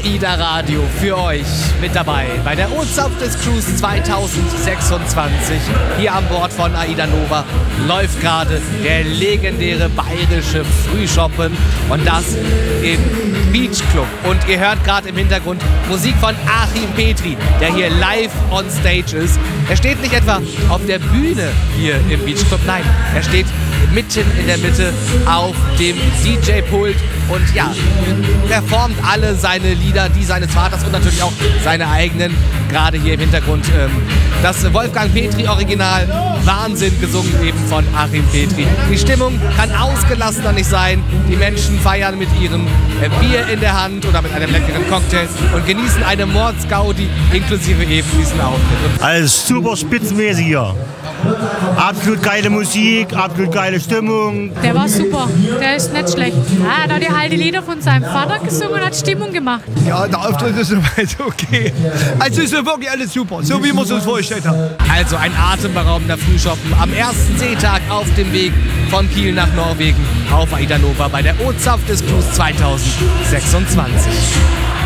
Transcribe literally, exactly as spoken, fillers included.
AIDA Radio für euch mit dabei bei der O-Zapf des Cruise zweitausendsechsundzwanzig. Hier an Bord von AIDA Nova läuft gerade der legendäre bayerische Frühschoppen und das im Beach Club. Und ihr hört gerade im Hintergrund Musik von Achim Petri, der hier live on stage ist. Er steht nicht etwa auf der Bühne hier im Beach Club, nein, er steht mitten in der Mitte auf dem D J-Pult und ja, performt alle seine Lieder, die seines Vaters und natürlich auch seine eigenen, gerade hier im Hintergrund ähm, das Wolfgang Petri Original, Wahnsinn, gesungen eben von Achim Petri. Die Stimmung kann ausgelassener nicht sein, die Menschen feiern mit ihrem äh, Bier in der Hand oder mit einem leckeren Cocktail und genießen eine Mordsgaudi inklusive eben diesen Auftritt. Alles super spitzenmäßig hier. Absolut geile Musik, absolut geile Stimmung. Der war super, der ist nicht schlecht. Ja, er hat die alten Lieder von seinem Vater gesungen und hat Stimmung gemacht. Ja, der Auftritt ist soweit okay. Also ist wirklich alles super, so wie wir es uns vorgestellt haben. Also ein atemberaubender Frühschoppen am ersten Seetag auf dem Weg von Kiel nach Norwegen auf AIDA Nova bei der O-Zapf des Cruise zweitausendsechsundzwanzig.